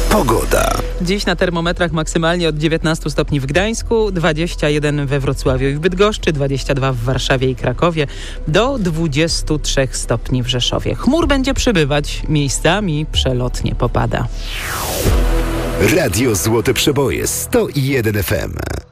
Pogoda. Dziś na termometrach maksymalnie od 19 stopni w Gdańsku, 21 we Wrocławiu i w Bydgoszczy, 22 w Warszawie i Krakowie, do 23 stopni w Rzeszowie. Chmur będzie przybywać, miejscami przelotnie popada. Radio Złote Przeboje 101 FM.